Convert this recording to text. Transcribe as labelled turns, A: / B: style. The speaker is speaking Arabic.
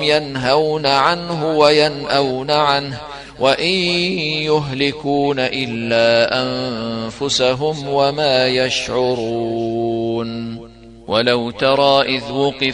A: ينهون عنه وينأون عنه وإن يهلكون إلا أنفسهم وما يشعرون ولو ترى إذ وقف